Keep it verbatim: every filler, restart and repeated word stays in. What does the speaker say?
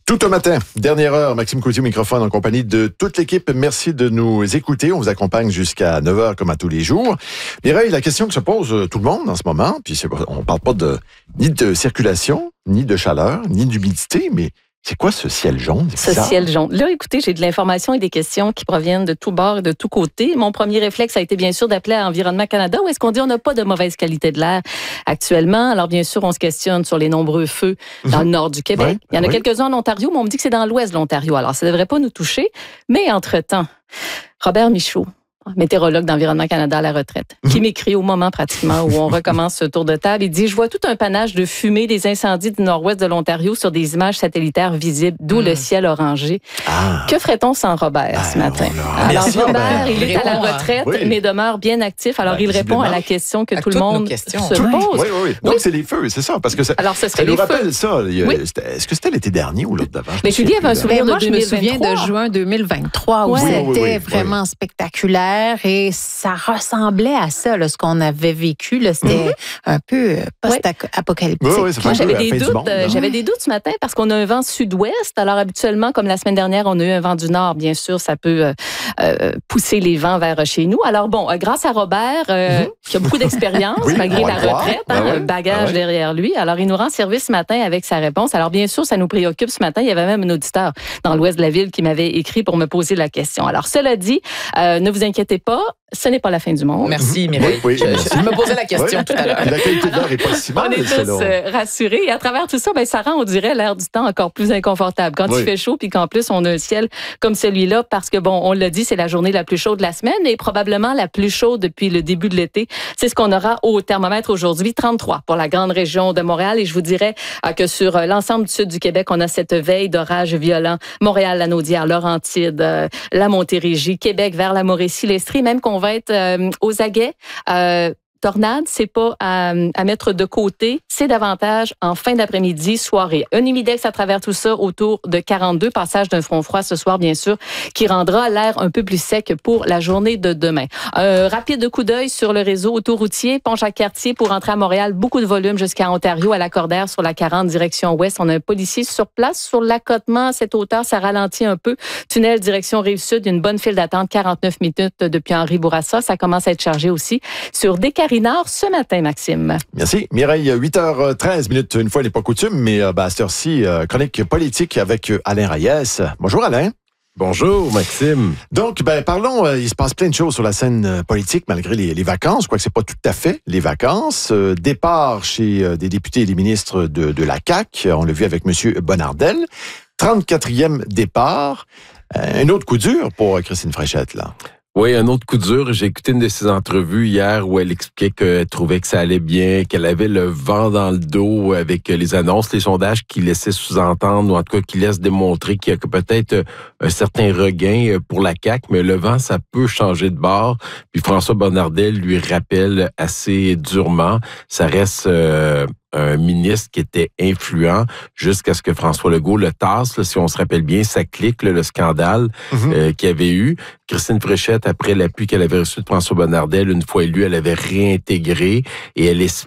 Tout un matin, dernière heure, Maxime Côtier au microphone en compagnie de toute l'équipe. Merci de nous écouter. On vous accompagne jusqu'à neuf heures comme à tous les jours. Mireille, la question que se pose tout le monde en ce moment, puis c'est, on parle pas de ni de circulation, ni de chaleur, ni d'humidité, mais c'est quoi ce ciel jaune? Ce ciel jaune. Là, écoutez, j'ai de l'information et des questions qui proviennent de tous bords et de tous côtés. Mon premier réflexe a été bien sûr d'appeler à Environnement Canada, où est-ce qu'on dit on n'a pas de mauvaise qualité de l'air actuellement. Alors bien sûr, on se questionne sur les nombreux feux dans mmh. le nord du Québec. Ouais, Il y en a oui. quelques-uns en Ontario, mais on me dit que c'est dans l'ouest de l'Ontario. Alors ça ne devrait pas nous toucher. Mais entre-temps, Robert Michaud, météorologue d'Environnement Canada à la retraite, mmh. qui m'écrit au moment pratiquement où on recommence ce tour de table. Il dit « Je vois tout un panache de fumée des incendies du nord-ouest de l'Ontario sur des images satellitaires visibles, d'où mmh. le ciel orangé. Ah. Que ferait-on sans Robert ah, ce matin? » Alors Merci, Robert, Robert, il est à la retraite, oui. mais demeure bien actif. Alors ben, il répond à la question que tout le monde se pose. Oui, oui, oui. Donc oui. c'est les feux, c'est ça. Parce que ça, Alors, ce ça nous les rappelle feux. ça. Oui. Est-ce que c'était l'été dernier ou l'autre d'avant? Mais Julie avait un souvenir de moi, deux mille vingt-trois. Je me souviens de juin deux mille vingt-trois où c'était vraiment spectaculaire et ça ressemblait à ça, là, ce qu'on avait vécu. Là, c'était mmh. un peu post-apocalyptique. Oui, oui, Moi, j'avais des doutes. Monde, euh, j'avais des doutes ce matin parce qu'on a un vent sud-ouest. Alors, habituellement, comme la semaine dernière, on a eu un vent du nord. Bien sûr, ça peut euh, euh, pousser les vents vers chez nous. Alors, bon, euh, grâce à Robert, euh, mmh. qui a beaucoup d'expérience, oui, malgré la retraite, hein, ouais, un bagage ouais. derrière lui. Alors, il nous rend service ce matin avec sa réponse. Alors, bien sûr, ça nous préoccupe ce matin. Il y avait même un auditeur dans l'ouest de la ville qui m'avait écrit pour me poser la question. Alors, cela dit, euh, ne vous inquiétez pas. Ce n'est pas la fin du monde. Merci, Mireille. Oui, oui, je, merci. je me posais la question oui. tout à l'heure. La qualité de l'air n'est pas si mal. On est tous euh, rassurés. Et à travers tout ça, ben, ça rend, on dirait, l'air du temps encore plus inconfortable. Quand oui. il fait chaud, puis qu'en plus, on a un ciel comme celui-là, parce que, bon, on l'a dit, c'est la journée la plus chaude de la semaine et probablement la plus chaude depuis le début de l'été. C'est ce qu'on aura au thermomètre aujourd'hui, trente-trois pour la grande région de Montréal. Et je vous dirais euh, que sur euh, l'ensemble du sud du Québec, on a cette veille d'orage violent. Montréal, la Naudière, Laurentide, euh, la Montérégie, Québec vers la Mauricie, l'Estrie, même qu'on va être euh, aux aguets. Euh, tornade, c'est pas à, à mettre de côté, c'est davantage en fin d'après-midi, soirée. Un humidex à travers tout ça autour de quarante-deux, passage d'un front froid ce soir, bien sûr, qui rendra l'air un peu plus sec pour la journée de demain. Un rapide coup d'œil sur le réseau autoroutier, Pont-Jacques-Cartier pour entrer à Montréal, beaucoup de volume jusqu'à Ontario, à la Cordère sur la quarante, direction ouest. On a un policier sur place, sur l'accotement à cette hauteur, ça ralentit un peu. Tunnel, direction Rive-Sud, une bonne file d'attente, quarante-neuf minutes depuis Henri-Bourassa. Ça commence à être chargé aussi sur des Nord ce matin, Maxime. Merci. Mireille, huit heures treize minutes, une fois n'est pas coutume, mais euh, ben, à cette heure-ci, euh, chronique politique avec euh, Alain Reyes. Bonjour Alain. Bonjour Maxime. Donc, ben parlons, euh, il se passe plein de choses sur la scène euh, politique malgré les, les vacances. Je crois que c'est pas tout à fait les vacances. Euh, départ chez euh, des députés et des ministres de, de la C A Q. On l'a vu avec M. Bonnardel. trente-quatrième départ. Euh, un autre coup dur pour Christine Fréchette, là. Oui, un autre coup dur. J'ai écouté une de ses entrevues hier où elle expliquait qu'elle trouvait que ça allait bien, qu'elle avait le vent dans le dos avec les annonces, les sondages qui laissaient sous-entendre, ou en tout cas qui laissent démontrer qu'il y a peut-être un certain regain pour la C A Q, mais le vent, ça peut changer de bord. Puis François Bonnardel lui rappelle assez durement, ça reste... Euh, un ministre qui était influent jusqu'à ce que François Legault le tasse, là, si on se rappelle bien, ça clique, là, le scandale mm-hmm. euh, qu'il y avait eu. Christine Fréchette, après l'appui qu'elle avait reçu de François Bonnardel, une fois élue, elle avait réintégré et elle, est,